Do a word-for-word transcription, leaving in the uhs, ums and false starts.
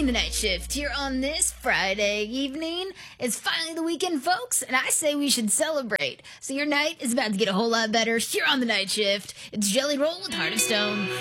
rocking the night shift here on this Friday evening. It's finally the weekend, folks, and I say we should celebrate. So your night is about to get a whole lot better here on the night shift. It's Jelly Roll with Heart of Stone.